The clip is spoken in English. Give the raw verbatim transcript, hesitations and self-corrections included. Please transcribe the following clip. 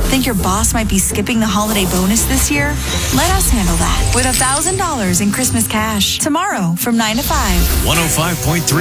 Think your boss might be skipping the holiday bonus this year? Let us handle that with one thousand dollars in Christmas cash tomorrow from nine to five. one oh five point three